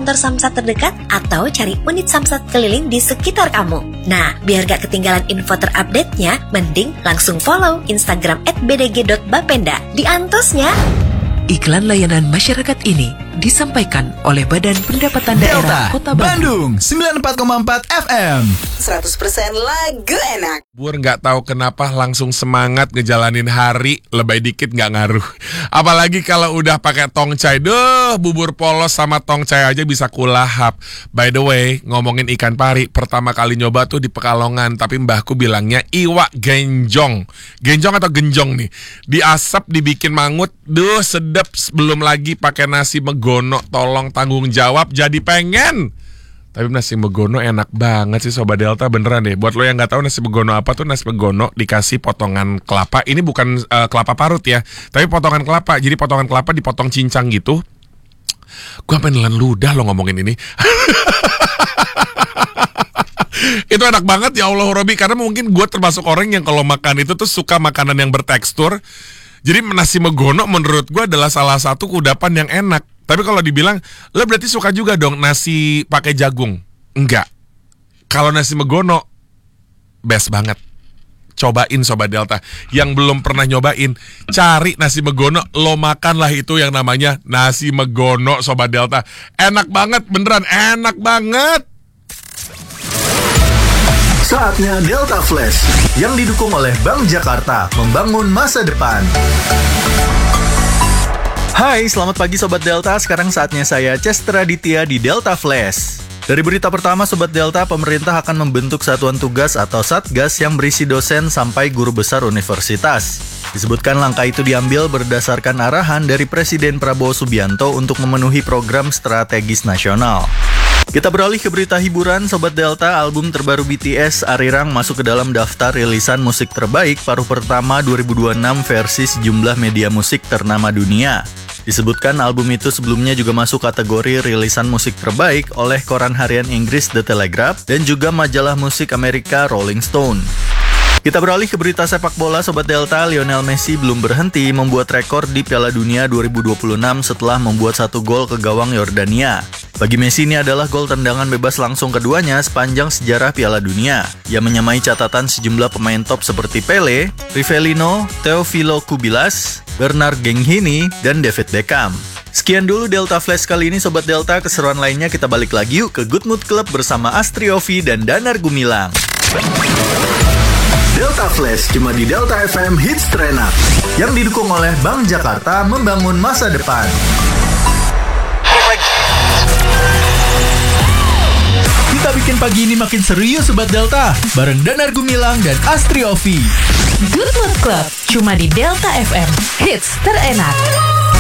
kantor Samsat terdekat atau cari unit Samsat keliling di sekitar kamu. Nah, biar gak ketinggalan info terupdate-nya, mending langsung follow Instagram @bdg.bapenda. Diantosnya. Iklan layanan masyarakat ini disampaikan oleh Badan Pendapatan Daerah Kota Bandung 94,4 FM. 100% lagu enak. Bur nggak tahu kenapa langsung semangat ngejalanin hari, lebay dikit nggak ngaruh. Apalagi kalau udah pakai tongcai, bubur polos sama tongcai aja bisa kulahap. By the way, ngomongin ikan pari, pertama kali nyoba tuh di Pekalongan, tapi mbahku bilangnya iwak genjong. Genjong atau genjong nih, diasap dibikin mangut, sedap. Belum lagi pakai nasi megono, tolong tanggung jawab, jadi pengen. Tapi nasi megono enak banget sih Sobat Delta, beneran deh. Buat lo yang nggak tahu nasi megono apa tuh, nasi megono dikasih potongan kelapa. Ini bukan kelapa parut ya, tapi potongan kelapa. Jadi potongan kelapa dipotong cincang gitu. Gue sampai nelan ludah lo ngomongin ini. Itu enak banget ya Allah Robi, karena mungkin gue termasuk orang yang kalau makan itu tuh suka makanan yang bertekstur. Jadi nasi megono menurut gue adalah salah satu kudapan yang enak. Tapi kalau dibilang, lo berarti suka juga dong nasi pakai jagung? Enggak. Kalau nasi megono, best banget. Cobain Sobat Delta. Yang belum pernah nyobain, cari nasi megono, lo makanlah itu yang namanya nasi megono Sobat Delta. Enak banget, beneran enak banget. Saatnya Delta Flash yang didukung oleh Bank Jakarta, membangun masa depan. Hai, selamat pagi Sobat Delta. Sekarang saatnya saya Chester Aditya di Delta Flash. Dari berita pertama Sobat Delta, pemerintah akan membentuk satuan tugas atau Satgas yang berisi dosen sampai guru besar universitas. Disebutkan langkah itu diambil berdasarkan arahan dari Presiden Prabowo Subianto untuk memenuhi program strategis nasional. Kita beralih ke berita hiburan, Sobat Delta. Album terbaru BTS, Arirang, masuk ke dalam daftar rilisan musik terbaik paruh pertama 2026 versi sejumlah media musik ternama dunia. Disebutkan album itu sebelumnya juga masuk kategori rilisan musik terbaik oleh koran harian Inggris The Telegraph dan juga majalah musik Amerika Rolling Stone. Kita beralih ke berita sepak bola Sobat Delta. Lionel Messi belum berhenti membuat rekor di Piala Dunia 2026 setelah membuat 1 gol ke gawang Yordania. Bagi Messi ini adalah gol tendangan bebas langsung keduanya sepanjang sejarah Piala Dunia. Ia menyamai catatan sejumlah pemain top seperti Pele, Rivellino, Teofilo Cubillas, Bernard Genghini, dan David Beckham. Sekian dulu Delta Flash kali ini Sobat Delta. Keseruan lainnya kita balik lagi yuk ke Good Mood Club bersama Astri Ovi dan Danar Gumilang. Delta Flash cuma di Delta FM Hits Terenak yang didukung oleh Bank Jakarta, membangun masa depan. Kita bikin pagi ini makin serius Sobat Delta bareng Danar Gumilang dan Astri Ovi. Good Mood Club cuma di Delta FM Hits Terenak.